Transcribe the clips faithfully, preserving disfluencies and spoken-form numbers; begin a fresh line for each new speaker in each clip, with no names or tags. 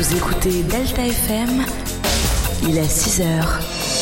Vous écoutez Delta F M, il est six heures.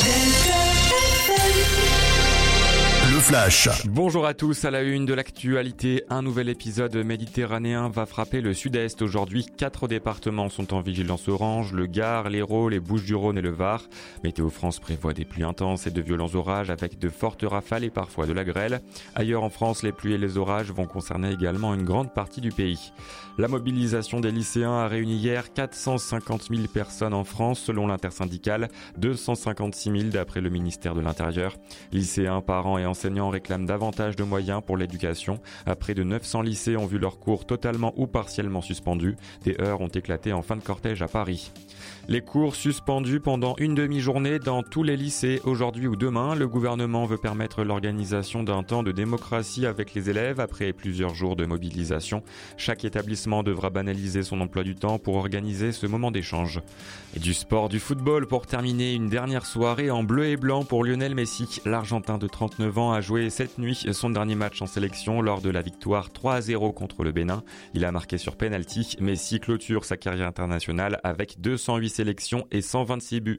Le Flash.
Bonjour à tous, à la une de l'actualité, un nouvel épisode méditerranéen va frapper le sud-est. Aujourd'hui, quatre départements sont en vigilance orange, le Gard, l'Hérault, les Bouches-du-Rhône et le Var. Météo France prévoit des pluies intenses et de violents orages avec de fortes rafales et parfois de la grêle. Ailleurs en France, les pluies et les orages vont concerner également une grande partie du pays. La mobilisation des lycéens a réuni hier quatre cent cinquante mille personnes en France, selon l'intersyndicale, deux cent cinquante-six mille d'après le ministère de l'Intérieur. Lycéens, parents et enseignants réclament davantage de moyens pour l'éducation. Près de neuf cents lycées ont vu leurs cours totalement ou partiellement suspendus. Des heurts ont éclaté en fin de cortège à Paris. Les cours suspendus pendant une demi-journée dans tous les lycées aujourd'hui ou demain. Le gouvernement veut permettre l'organisation d'un temps de démocratie avec les élèves après plusieurs jours de mobilisation. Chaque établissement devra banaliser son emploi du temps pour organiser ce moment d'échange. Et du sport, du football pour terminer une dernière soirée en bleu et blanc pour Lionel Messi. L'Argentin de trente-neuf ans a joué cette nuit son dernier match en sélection lors de la victoire trois à zéro contre le Bénin. Il a marqué sur penalty. Messi clôture sa carrière internationale avec deux cent huit sélections et cent vingt-six buts.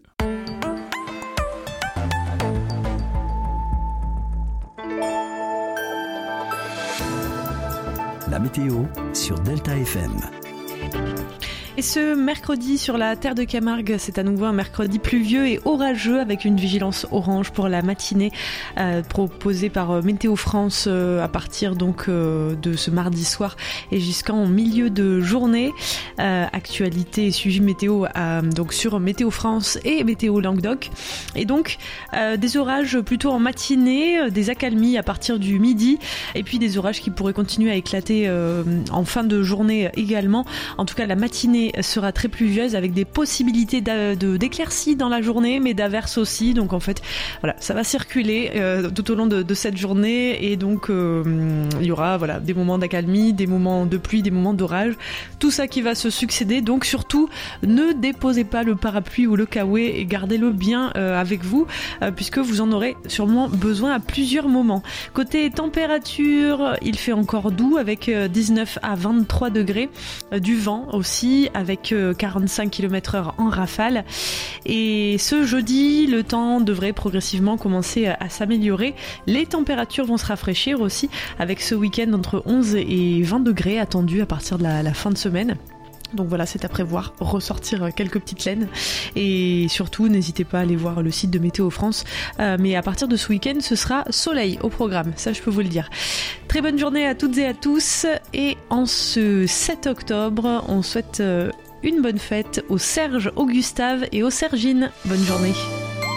La météo sur Delta F M.
Et ce mercredi sur la terre de Camargue, c'est à nouveau un mercredi pluvieux et orageux avec une vigilance orange pour la matinée euh, proposée par euh, Météo France euh, à partir donc euh, de ce mardi soir et jusqu'en milieu de journée. Euh, actualité et suivi météo euh, donc sur Météo France et Météo Languedoc. Et donc euh, des orages plutôt en matinée, des accalmies à partir du midi et puis des orages qui pourraient continuer à éclater euh, en fin de journée également. En tout cas, la matinée sera très pluvieuse avec des possibilités d'a- de, d'éclaircies dans la journée mais d'averses aussi, donc en fait voilà, ça va circuler euh, tout au long de, de cette journée et donc euh, il y aura voilà, des moments d'accalmie, des moments de pluie, des moments d'orage, tout ça qui va se succéder, donc surtout ne déposez pas le parapluie ou le kawaii et gardez-le bien euh, avec vous euh, puisque vous en aurez sûrement besoin à plusieurs moments. Côté température, il fait encore doux avec euh, dix-neuf à vingt-trois degrés, euh, du vent aussi avec quarante-cinq kilomètres heure en rafale. Et ce jeudi, le temps devrait progressivement commencer à s'améliorer. Les températures vont se rafraîchir aussi avec ce week-end entre onze et vingt degrés attendus à partir de la, la fin de semaine. Donc voilà, c'est à prévoir, ressortir quelques petites laines et surtout n'hésitez pas à aller voir le site de Météo France, euh, mais à partir de ce week-end ce sera soleil au programme, ça je peux vous le dire. Très bonne journée à toutes et à tous et en ce sept octobre on souhaite euh, une bonne fête aux Serge, aux Gustave et aux Sergines. Bonne journée.